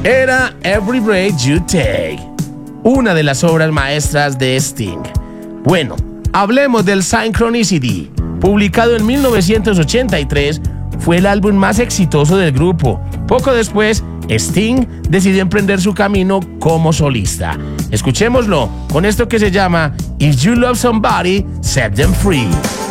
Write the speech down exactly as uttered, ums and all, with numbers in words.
Era Every Breath You Take, una de las obras maestras de Sting. Bueno, hablemos del Synchronicity. Publicado en mil novecientos ochenta y tres, fue el álbum más exitoso del grupo. Poco después, Sting decidió emprender su camino como solista. Escuchémoslo con esto que se llama If You Love Somebody, Set Them Free.